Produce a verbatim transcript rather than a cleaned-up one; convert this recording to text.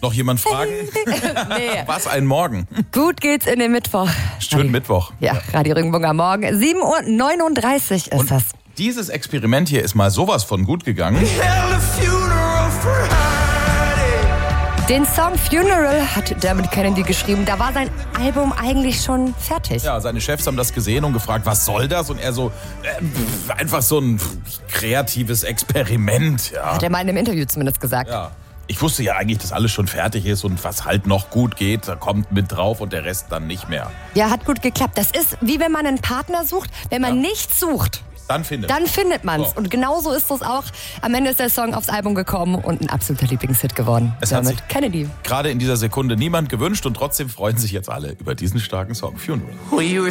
Noch jemand fragen? Nee. Was ein Morgen. Gut geht's in den Mittwoch. Schönen Mittwoch. Ja, Radio Regenbogen am Morgen. sieben Uhr neununddreißig ist Und das. Dieses Experiment hier ist mal sowas von gut gegangen. Den Song Funeral hat Dermot Kennedy geschrieben. Da war sein Album eigentlich schon fertig. Ja, seine Chefs haben das gesehen und gefragt, was soll das? Und er so, äh, pf, einfach so ein pf, kreatives Experiment. Ja. Hat er mal in einem Interview zumindest gesagt. Ja. Ich wusste ja eigentlich, dass alles schon fertig ist und was halt noch gut geht, da kommt mit drauf und der Rest dann nicht mehr. Ja, hat gut geklappt. Das ist wie wenn man einen Partner sucht. Wenn man Ja. nichts sucht, Dann findet dann findet man's. So. Und genauso ist es auch. Am Ende ist der Song aufs Album gekommen und ein absoluter Lieblingshit geworden. Es hat Dermot sich Kennedy. gerade in dieser Sekunde niemand gewünscht und trotzdem freuen sich jetzt alle über diesen starken Song Funeral. We were